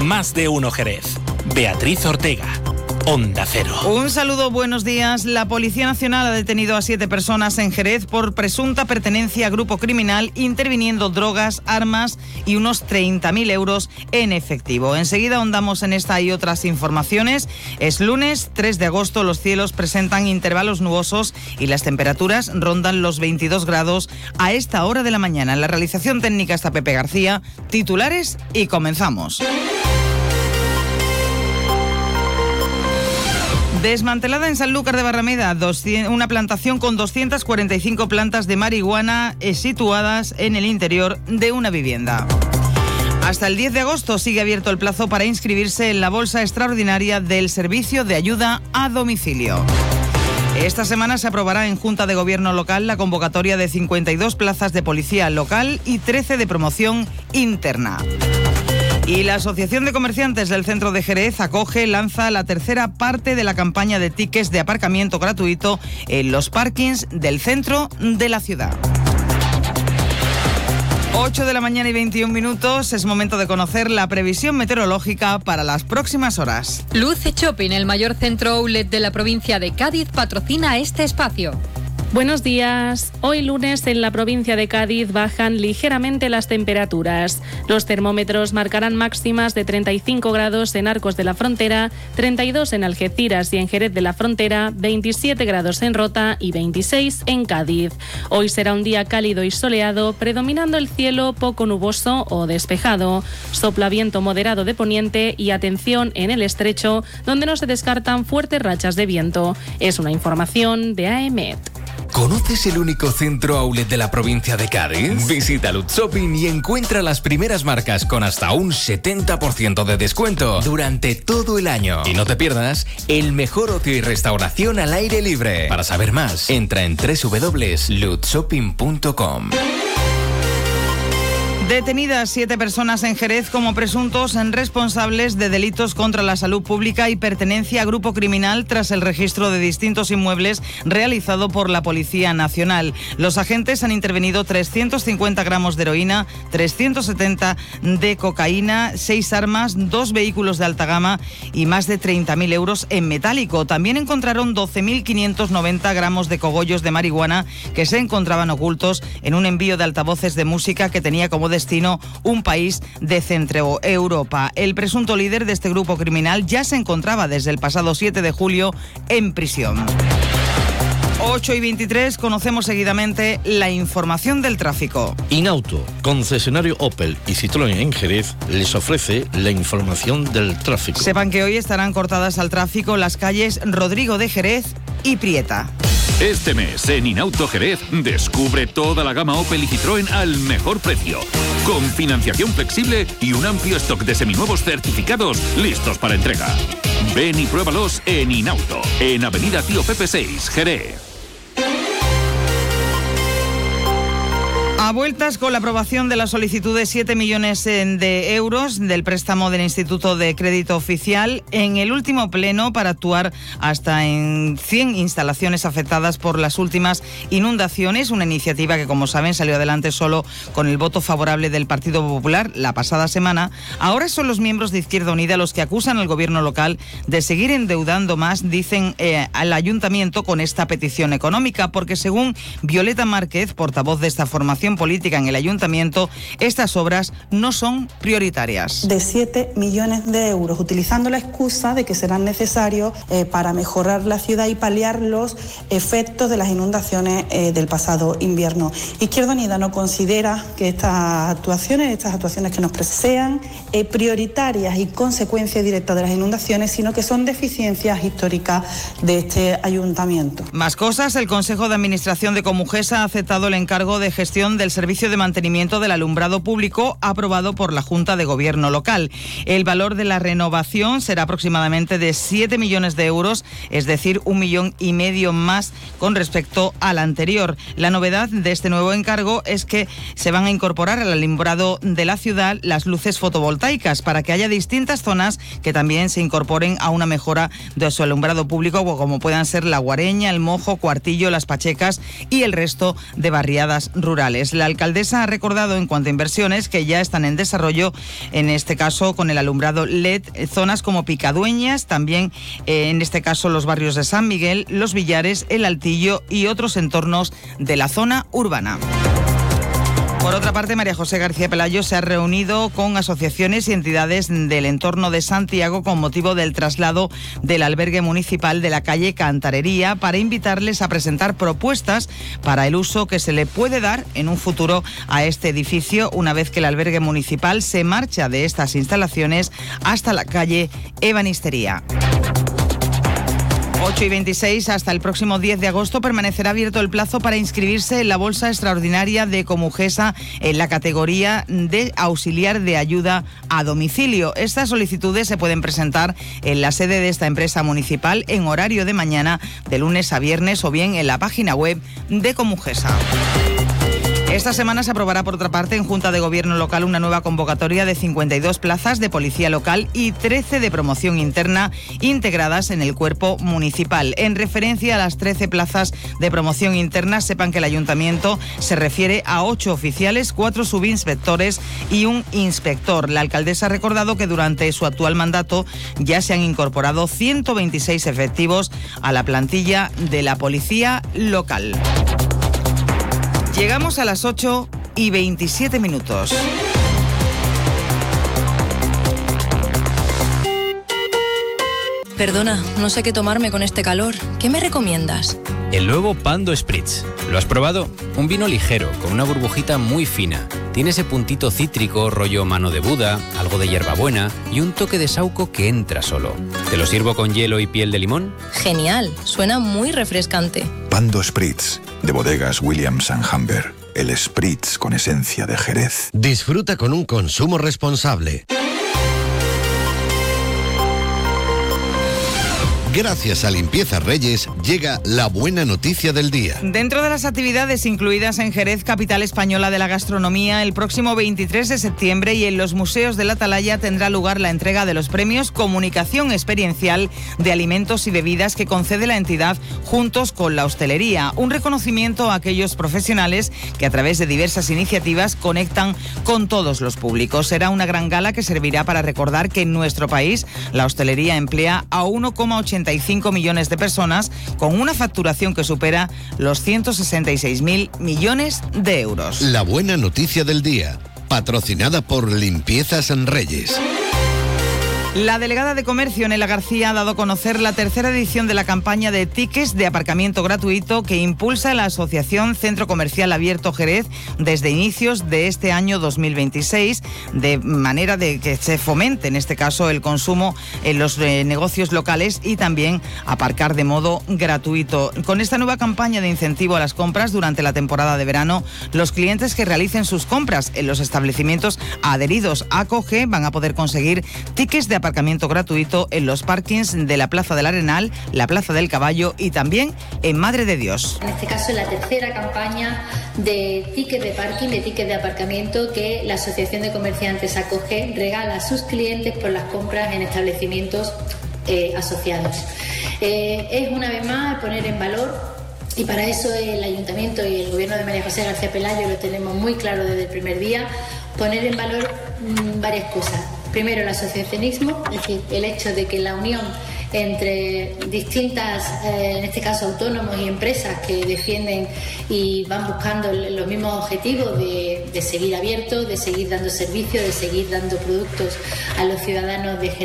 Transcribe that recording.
Más de uno Jerez. Beatriz Ortega. Onda Cero. Un saludo, buenos días. La Policía Nacional ha detenido a 7 personas en Jerez por presunta pertenencia a grupo criminal, interviniendo drogas, armas y unos 30.000 euros en efectivo. Enseguida ahondamos en esta y otras informaciones. Es lunes 3 de agosto, los cielos presentan intervalos nubosos y las temperaturas rondan los 22 grados a esta hora de la mañana. En la realización técnica está Pepe García. Titulares y comenzamos. Desmantelada en Sanlúcar de Barrameda, una plantación con 245 plantas de marihuana situadas en el interior de una vivienda. Hasta el 10 de agosto sigue abierto el plazo para inscribirse en la bolsa extraordinaria del Servicio de Ayuda a Domicilio. Esta semana se aprobará en Junta de Gobierno local la convocatoria de 52 plazas de policía local y 13 de promoción interna. Y la Asociación de Comerciantes del Centro de Jerez lanza la tercera parte de la campaña de tickets de aparcamiento gratuito en los parkings del centro de la ciudad. 8 de la mañana y 21 minutos, es momento de conocer la previsión meteorológica para las próximas horas. Luce Shopping, el mayor centro outlet de la provincia de Cádiz, patrocina este espacio. Buenos días. Hoy lunes en la provincia de Cádiz bajan ligeramente las temperaturas. Los termómetros marcarán máximas de 35 grados en Arcos de la Frontera, 32 en Algeciras y en Jerez de la Frontera, 27 grados en Rota y 26 en Cádiz. Hoy será un día cálido y soleado, predominando el cielo poco nuboso o despejado. Sopla viento moderado de poniente y atención en el estrecho, donde no se descartan fuertes rachas de viento. Es una información de AEMET. ¿Conoces el único centro outlet de la provincia de Cádiz? Visita Lutz Shopping y encuentra las primeras marcas con hasta un 70% de descuento durante todo el año. Y no te pierdas el mejor ocio y restauración al aire libre. Para saber más, entra en www.lutzshopping.com. Detenidas 7 personas en Jerez como presuntos responsables de delitos contra la salud pública y pertenencia a grupo criminal tras el registro de distintos inmuebles realizado por la Policía Nacional. Los agentes han intervenido 350 gramos de heroína, 370 de cocaína, 6 armas, 2 vehículos de alta gama y más de 30.000 euros en metálico. También encontraron 12.590 gramos de cogollos de marihuana que se encontraban ocultos en un envío de altavoces de música que tenía como destino un país de Centro Europa. El presunto líder de este grupo criminal ya se encontraba desde el pasado 7 de julio en prisión. 8 y 23, conocemos seguidamente la información del tráfico. Inauto, concesionario Opel y Citroën en Jerez, les ofrece la información del tráfico. Sepan que hoy estarán cortadas al tráfico las calles Rodrigo de Jerez y Prieta. Este mes en Inauto Jerez descubre toda la gama Opel y Citroën al mejor precio, con financiación flexible y un amplio stock de seminuevos certificados listos para entrega. Ven y pruébalos en Inauto, en Avenida Tío Pepe 6, Jerez. A vueltas con la aprobación de la solicitud de 7 millones de euros del préstamo del Instituto de Crédito Oficial en el último pleno para actuar hasta en 100 instalaciones afectadas por las últimas inundaciones, una iniciativa que, como saben, salió adelante solo con el voto favorable del Partido Popular la pasada semana. Ahora son los miembros de Izquierda Unida los que acusan al gobierno local de seguir endeudando más, dicen, al ayuntamiento con esta petición económica, porque según Violeta Márquez, portavoz de esta formación política en el ayuntamiento, estas obras no son prioritarias. De 7 millones de euros, utilizando la excusa de que serán necesarios para mejorar la ciudad y paliar los efectos de las inundaciones del pasado invierno. Izquierda Unida no considera que estas actuaciones que nos sean prioritarias y consecuencia directa de las inundaciones, sino que son deficiencias históricas de este ayuntamiento. Más cosas, el Consejo de Administración de Comujesa ha aceptado el encargo de gestión del Servicio de Mantenimiento del Alumbrado Público aprobado por la Junta de Gobierno local. El valor de la renovación será aproximadamente de 7 millones de euros, es decir, 1,5 millones más con respecto al anterior. La novedad de este nuevo encargo es que se van a incorporar al alumbrado de la ciudad las luces fotovoltaicas para que haya distintas zonas que también se incorporen a una mejora de su alumbrado público, como puedan ser La Guareña, El Mojo, Cuartillo, Las Pachecas y el resto de barriadas rurales. La alcaldesa ha recordado en cuanto a inversiones que ya están en desarrollo, en este caso con el alumbrado LED, zonas como Picadueñas, también en este caso los barrios de San Miguel, Los Villares, El Altillo y otros entornos de la zona urbana. Por otra parte, María José García Pelayo se ha reunido con asociaciones y entidades del entorno de Santiago con motivo del traslado del albergue municipal de la calle Cantarería para invitarles a presentar propuestas para el uso que se le puede dar en un futuro a este edificio una vez que el albergue municipal se marcha de estas instalaciones hasta la calle Ebanistería. 8:26, hasta el próximo 10 de agosto permanecerá abierto el plazo para inscribirse en la bolsa extraordinaria de Comujesa en la categoría de auxiliar de ayuda a domicilio. Estas solicitudes se pueden presentar en la sede de esta empresa municipal en horario de mañana, de lunes a viernes, o bien en la página web de Comujesa. Esta semana se aprobará, por otra parte, en Junta de Gobierno local una nueva convocatoria de 52 plazas de policía local y 13 de promoción interna integradas en el cuerpo municipal. En referencia a las 13 plazas de promoción interna, sepan que el ayuntamiento se refiere a 8 oficiales, 4 subinspectores y un inspector. La alcaldesa ha recordado que durante su actual mandato ya se han incorporado 126 efectivos a la plantilla de la policía local. Llegamos a las 8:27. Perdona, no sé qué tomarme con este calor. ¿Qué me recomiendas? El nuevo Pando Spritz. ¿Lo has probado? Un vino ligero, con una burbujita muy fina. Tiene ese puntito cítrico, rollo mano de Buda, algo de hierbabuena y un toque de saúco que entra solo. ¿Te lo sirvo con hielo y piel de limón? Genial, suena muy refrescante. Pando Spritz, de bodegas Williams & Humber. El Spritz con esencia de Jerez. Disfruta con un consumo responsable. Gracias a Limpiezas Reyes llega la buena noticia del día. Dentro de las actividades incluidas en Jerez, capital española de la gastronomía, el próximo 23 de septiembre y en los museos de la Atalaya tendrá lugar la entrega de los premios Comunicación Experiencial de Alimentos y Bebidas que concede la entidad juntos con la hostelería. Un reconocimiento a aquellos profesionales que a través de diversas iniciativas conectan con todos los públicos. Será una gran gala que servirá para recordar que en nuestro país la hostelería emplea a 1,85 millones de personas con una facturación que supera los 166.000 millones de euros. La buena noticia del día, patrocinada por Limpiezas Reyes. La delegada de Comercio, Nela García, ha dado a conocer la tercera edición de la campaña de tickets de aparcamiento gratuito que impulsa la Asociación Centro Comercial Abierto Jerez desde inicios de este año 2026, de manera de que se fomente, en este caso, el consumo en los negocios locales y también aparcar de modo gratuito. Con esta nueva campaña de incentivo a las compras durante la temporada de verano, los clientes que realicen sus compras en los establecimientos adheridos a COGE van a poder conseguir tickets de aparcamiento gratuito en los parkings de la Plaza del Arenal, la Plaza del Caballo y también en Madre de Dios. En este caso es la tercera campaña de tickets de parking, de tickets de aparcamiento que la Asociación de Comerciantes ACOGE regala a sus clientes por las compras en establecimientos asociados. Es una vez más poner en valor, y para eso el Ayuntamiento y el Gobierno de María José García Pelayo lo tenemos muy claro desde el primer día, poner en valor varias cosas. Primero, el asociacionismo, es decir, el hecho de que la unión entre distintas, en este caso autónomos y empresas que defienden y van buscando los mismos objetivos de seguir abiertos, de seguir dando servicios, de seguir dando productos a los ciudadanos de Jerez.